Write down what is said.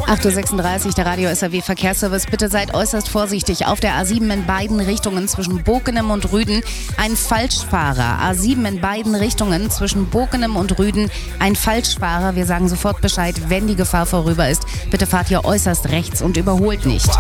8:36 Uhr, der Radio SAW Verkehrsservice. Bitte seid äußerst vorsichtig. Auf der A7 in beiden Richtungen zwischen Bokenem und Rüden ein Falschfahrer. A7 in beiden Richtungen zwischen Bokenem und Rüden ein Falschfahrer. Wir sagen sofort Bescheid, wenn die Gefahr vorüber ist. Bitte fahrt hier äußerst rechts und überholt nicht.